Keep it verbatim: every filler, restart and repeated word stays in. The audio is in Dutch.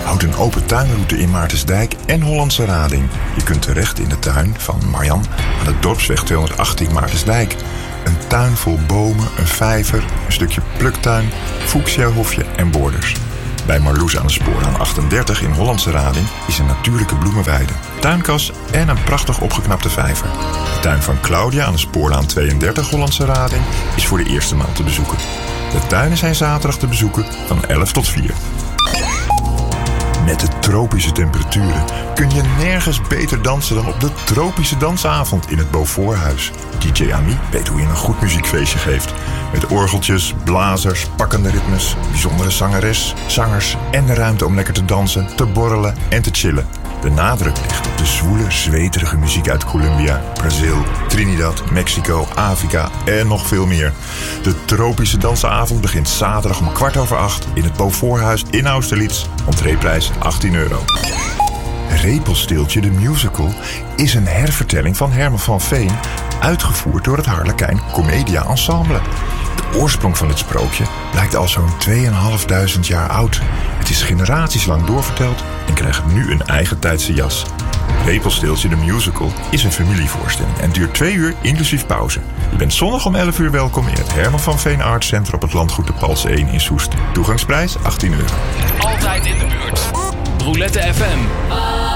houdt een open tuinroute in Maartensdijk en Hollandse Rading. Je kunt terecht in de tuin van Marjan aan de Dorpsweg tweehonderdachttien Maartensdijk. Een tuin vol bomen, een vijver, een stukje pluktuin, fuchsiahofje en borders. Bij Marloes aan de Spoorlaan achtendertig in Hollandse Rading is een natuurlijke bloemenweide, tuinkas en een prachtig opgeknapte vijver. De tuin van Claudia aan de Spoorlaan tweeëndertig Hollandse Rading is voor de eerste maal te bezoeken. De tuinen zijn zaterdag te bezoeken van elf tot vier. Met de tropische temperaturen kun je nergens beter dansen dan op de tropische dansavond in het Beauforthuis. D J Ami weet hoe je een goed muziekfeestje geeft. Met orgeltjes, blazers, pakkende ritmes, bijzondere zangeres, zangers en de ruimte om lekker te dansen, te borrelen en te chillen. De nadruk ligt op de zwoele, zweterige muziek uit Colombia, Brazil, Trinidad, Mexico, Afrika en nog veel meer. De tropische dansavond begint zaterdag om kwart over acht in het Beauforthuis in Austerlitz. Entreeprijs achttien euro. Repelsteeltje de Musical is een hervertelling van Herman van Veen, uitgevoerd door het Harlekijn Comedia Ensemble. De oorsprong van dit sprookje blijkt al zo'n tweeënhalfduizend jaar oud. Het is generaties lang doorverteld en krijgt nu een eigen tijdse jas. Repelsteeltje de Musical is een familievoorstelling en duurt twee uur inclusief pauze. Je bent zondag om elf uur welkom in het Herman van Veen Arts Center op het landgoed de Pals één in Soest. Toegangsprijs achttien euro. Altijd in de buurt. Roulette F M.